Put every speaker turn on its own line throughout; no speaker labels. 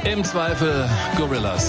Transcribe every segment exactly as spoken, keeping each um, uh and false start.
Im Zweifel Gorillas.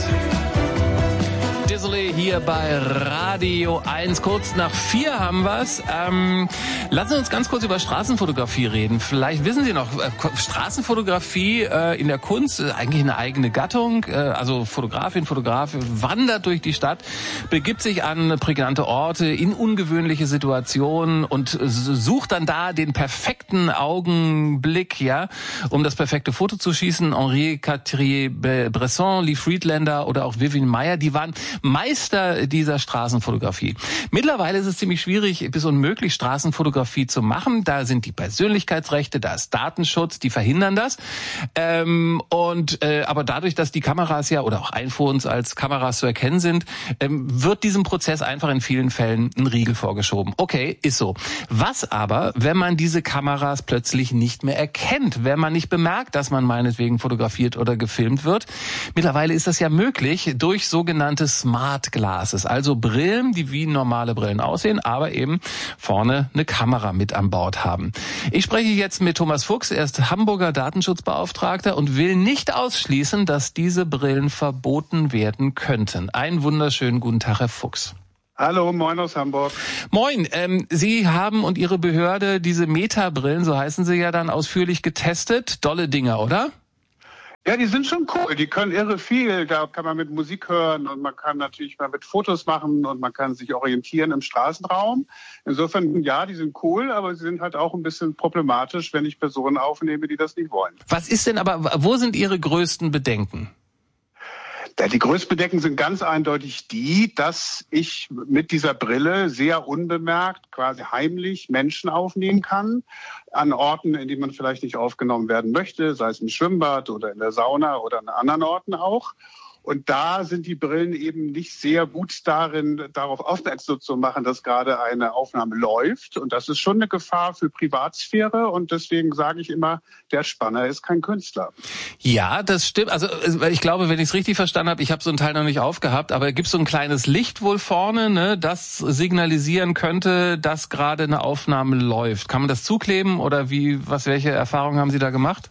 Dizzle hier bei Radio eins. Kurz nach vier haben wir's. Ähm, lassen Sie uns ganz kurz über Straßenfotografie reden. Vielleicht wissen Sie noch, äh, Straßenfotografie äh, in der Kunst, äh, eigentlich eine eigene Gattung. Äh, also Fotografin, Fotograf wandert durch die Stadt, begibt sich an prägnante Orte, in ungewöhnliche Situationen und äh, sucht dann da den perfekten Augenblick, ja, um das perfekte Foto zu schießen. Henri Cartier-Bresson, Lee Friedlander oder auch Vivian Maier, die waren Meister dieser Straßenfotografie. Mittlerweile ist es ziemlich schwierig bis unmöglich, Straßenfotografie zu machen. Da sind die Persönlichkeitsrechte, da ist Datenschutz, die verhindern das. Ähm, und äh, aber dadurch, dass die Kameras ja oder auch iPhones als Kameras zu erkennen sind, ähm, wird diesem Prozess einfach in vielen Fällen ein Riegel vorgeschoben. Okay, ist so. Was aber, wenn man diese Kameras plötzlich nicht mehr erkennt, wenn man nicht bemerkt, dass man meinetwegen fotografiert oder gefilmt wird? Mittlerweile ist das ja möglich durch sogenannte Smart Glasses, also Brillen, die wie normale Brillen aussehen, aber eben vorne eine Kamera mit an Bord haben. Ich spreche jetzt mit Thomas Fuchs, er ist Hamburger Datenschutzbeauftragter und will nicht ausschließen, dass diese Brillen verboten werden könnten. Einen wunderschönen guten Tag, Herr Fuchs.
Hallo, moin aus Hamburg.
Moin, ähm, Sie haben und Ihre Behörde diese Meta-Brillen, so heißen sie ja dann, ausführlich getestet. Dolle Dinger, oder?
Ja, die sind schon cool. Die können irre viel. Da kann man mit Musik hören und man kann natürlich mal mit Fotos machen und man kann sich orientieren im Straßenraum. Insofern, ja, die sind cool, aber sie sind halt auch ein bisschen problematisch, wenn ich Personen aufnehme, die das nicht wollen.
Was ist denn aber, wo sind Ihre größten Bedenken?
Ja, die größten Bedenken sind ganz eindeutig die, dass ich mit dieser Brille sehr unbemerkt, quasi heimlich Menschen aufnehmen kann an Orten, in denen man vielleicht nicht aufgenommen werden möchte, sei es im Schwimmbad oder in der Sauna oder an anderen Orten auch. Und da sind die Brillen eben nicht sehr gut darin, darauf aufmerksam zu machen, dass gerade eine Aufnahme läuft. Und das ist schon eine Gefahr für Privatsphäre. Und deswegen sage ich immer, der Spanner ist kein Künstler.
Ja, das stimmt. Also ich glaube, wenn ich es richtig verstanden habe, ich habe so ein Teil noch nicht aufgehabt, aber gibt es so ein kleines Licht wohl vorne, ne, das signalisieren könnte, dass gerade eine Aufnahme läuft. Kann man das zukleben oder wie? Was? Welche Erfahrungen haben Sie da gemacht?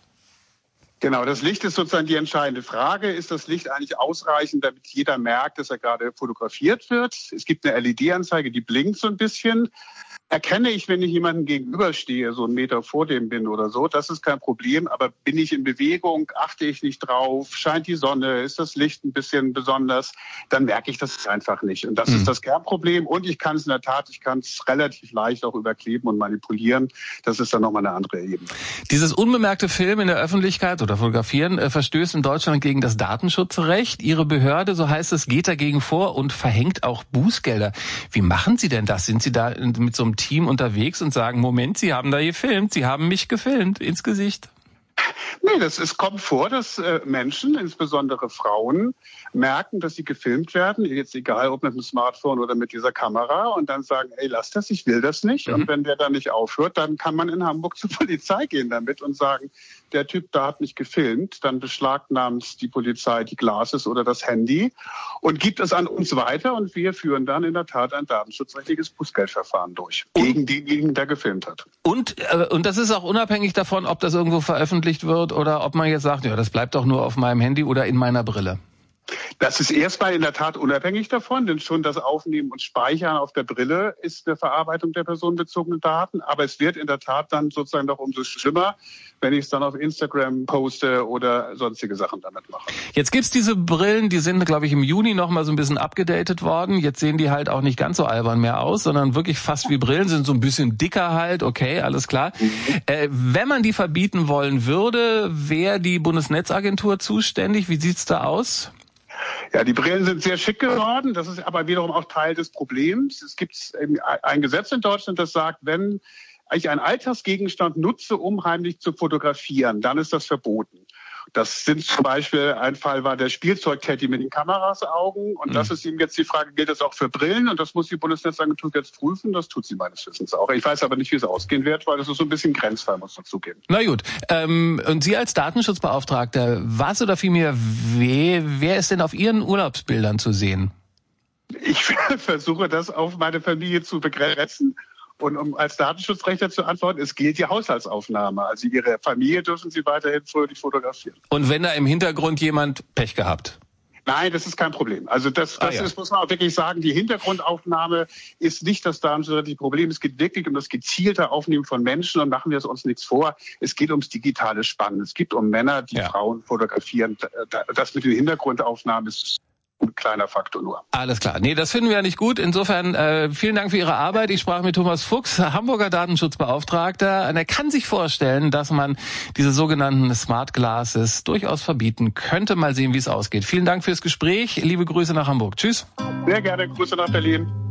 Genau, das Licht ist sozusagen die entscheidende Frage. Ist das Licht eigentlich ausreichend, damit jeder merkt, dass er gerade fotografiert wird? Es gibt eine L E D-Anzeige, die blinkt so ein bisschen. Erkenne ich, wenn ich jemandem gegenüberstehe, so einen Meter vor dem bin oder so, das ist kein Problem. Aber bin ich in Bewegung, achte ich nicht drauf, scheint die Sonne, ist das Licht ein bisschen besonders, dann merke ich das einfach nicht. Und das mhm. ist das Kernproblem. Und ich kann es in der Tat, ich kann es relativ leicht auch überkleben und manipulieren. Das ist dann nochmal eine andere Ebene.
Dieses unbemerkte Filmen in der Öffentlichkeit oder Fotografieren äh, verstößt in Deutschland gegen das Datenschutzrecht. Ihre Behörde, so heißt es, geht dagegen vor und verhängt auch Bußgelder. Wie machen Sie denn das? Sind Sie da mit so einem Team unterwegs und sagen, Moment, Sie haben da gefilmt, Sie haben mich gefilmt, ins Gesicht?
Nee, das es kommt vor, dass äh, Menschen, insbesondere Frauen, merken, dass sie gefilmt werden, jetzt egal ob mit dem Smartphone oder mit dieser Kamera, und dann sagen, ey, lass das, ich will das nicht. Mhm. Und wenn der dann nicht aufhört, dann kann man in Hamburg zur Polizei gehen damit und sagen, der Typ da hat mich gefilmt, dann beschlagnahmt die Polizei die Glasses oder das Handy und gibt es an uns weiter und wir führen dann in der Tat ein datenschutzrechtliches Bußgeldverfahren durch und, gegen denjenigen, der gefilmt hat.
Und, äh, und das ist auch unabhängig davon, ob das irgendwo veröffentlicht wird oder ob man jetzt sagt, ja, das bleibt doch nur auf meinem Handy oder in meiner Brille.
Das ist erstmal in der Tat unabhängig davon, denn schon das Aufnehmen und Speichern auf der Brille ist eine Verarbeitung der personenbezogenen Daten. Aber es wird in der Tat dann sozusagen noch umso schlimmer, wenn ich es dann auf Instagram poste oder sonstige Sachen damit mache.
Jetzt gibt's diese Brillen, die sind, glaube ich, im Juni noch mal so ein bisschen abgedatet worden. Jetzt sehen die halt auch nicht ganz so albern mehr aus, sondern wirklich fast wie Brillen, sind so ein bisschen dicker halt. Okay, alles klar. Mhm. Äh, wenn man die verbieten wollen würde, wäre die Bundesnetzagentur zuständig. Wie sieht's da aus?
Ja, die Brillen sind sehr schick geworden. Das ist aber wiederum auch Teil des Problems. Es gibt ein Gesetz in Deutschland, das sagt, wenn ich einen Alltagsgegenstand nutze, um heimlich zu fotografieren, dann ist das verboten. Das sind zum Beispiel, ein Fall war der Spielzeugteddy mit den Kamerasaugen. Und mhm. das ist eben jetzt die Frage, gilt das auch für Brillen? Und das muss die Bundesnetzagentur jetzt prüfen. Das tut sie meines Wissens auch. Ich weiß aber nicht, wie es ausgehen wird, weil das ist so ein bisschen Grenzfall, muss man zugeben.
Na gut. Ähm, und Sie als Datenschutzbeauftragter, was oder vielmehr, wer, wer ist denn auf Ihren Urlaubsbildern zu sehen?
Ich versuche das auf meine Familie zu begrenzen Und um als Datenschutzrechtler zu antworten, es gilt die Haushaltsaufnahme. Also Ihre Familie dürfen Sie weiterhin fröhlich fotografieren.
Und wenn da im Hintergrund jemand Pech gehabt?
Nein, das ist kein Problem. Also das, das ah, ja. ist, muss man auch wirklich sagen, die Hintergrundaufnahme ist nicht das datenschutzrechtliche Problem. Es geht wirklich um das gezielte Aufnehmen von Menschen und machen wir es uns nichts vor. Es geht ums digitale Spannen. Es geht um Männer, die ja. Frauen fotografieren. Das mit den Hintergrundaufnahmen ist ein kleiner Faktor nur.
Alles klar. Nee, das finden wir ja nicht gut. Insofern äh, vielen Dank für Ihre Arbeit. Ich sprach mit Thomas Fuchs, Hamburger Datenschutzbeauftragter. Und er kann sich vorstellen, dass man diese sogenannten Smart Glasses durchaus verbieten könnte. Mal sehen, wie es ausgeht. Vielen Dank fürs Gespräch. Liebe Grüße nach Hamburg. Tschüss.
Sehr gerne. Grüße nach Berlin.